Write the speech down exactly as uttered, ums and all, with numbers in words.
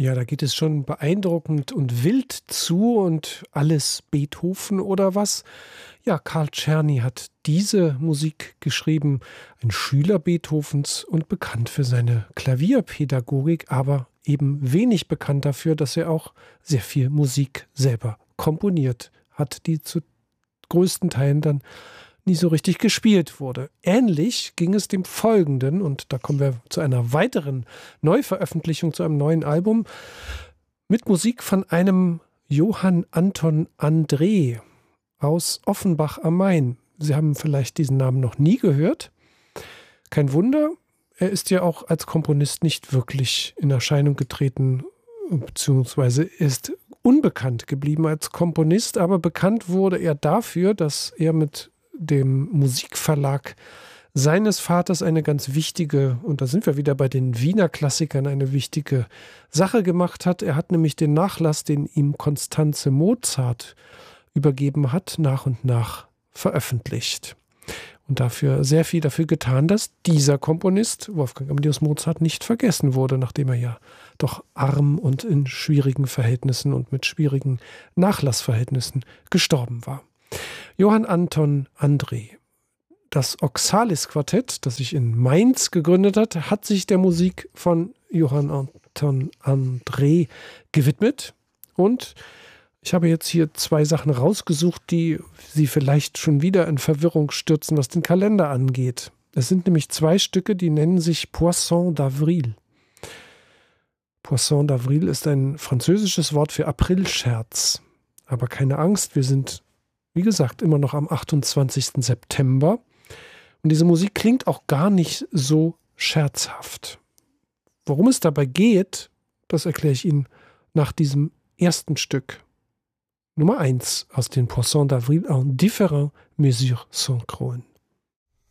Ja, da geht es schon beeindruckend und wild zu und alles Beethoven oder was? Ja, Karl Czerny hat diese Musik geschrieben, ein Schüler Beethovens und bekannt für seine Klavierpädagogik, aber eben wenig bekannt dafür, dass er auch sehr viel Musik selber komponiert hat, die zu größten Teilen dann nie so richtig gespielt wurde. Ähnlich ging es dem Folgenden, und da kommen wir zu einer weiteren Neuveröffentlichung, zu einem neuen Album, mit Musik von einem Johann Anton André aus Offenbach am Main. Sie haben vielleicht diesen Namen noch nie gehört. Kein Wunder, er ist ja auch als Komponist nicht wirklich in Erscheinung getreten, beziehungsweise ist unbekannt geblieben als Komponist, aber bekannt wurde er dafür, dass er mit dem Musikverlag seines Vaters eine ganz wichtige, und da sind wir wieder bei den Wiener Klassikern, eine wichtige Sache gemacht hat. Er hat nämlich den Nachlass, den ihm Constanze Mozart übergeben hat, nach und nach veröffentlicht. Und dafür sehr viel dafür getan, dass dieser Komponist, Wolfgang Amadeus Mozart, nicht vergessen wurde, nachdem er ja doch arm und in schwierigen Verhältnissen und mit schwierigen Nachlassverhältnissen gestorben war. Johann Anton André. Das Oxalis-Quartett, das sich in Mainz gegründet hat, hat sich der Musik von Johann Anton André gewidmet. Und ich habe jetzt hier zwei Sachen rausgesucht, die Sie vielleicht schon wieder in Verwirrung stürzen, was den Kalender angeht. Es sind nämlich zwei Stücke, die nennen sich Poisson d'Avril. Poisson d'Avril ist ein französisches Wort für Aprilscherz. Aber keine Angst, wir sind, wie gesagt, immer noch am achtundzwanzigsten September. Und diese Musik klingt auch gar nicht so scherzhaft. Worum es dabei geht, das erkläre ich Ihnen nach diesem ersten Stück. Nummer eins aus den Poissons d'Avril en différentes mesures synchrones.